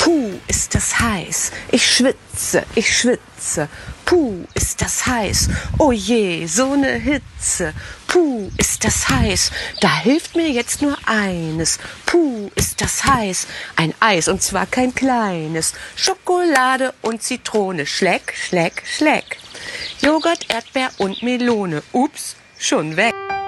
Puh, ist das heiß. Ich schwitze, ich schwitze. Puh, ist das heiß. Oh je, so ne Hitze. Puh, ist das heiß. Da hilft mir jetzt nur eines. Puh, ist das heiß. Ein Eis, und zwar kein kleines. Schokolade und Zitrone. Schleck, schleck, schleck. Joghurt, Erdbeer und Melone. Ups, schon weg.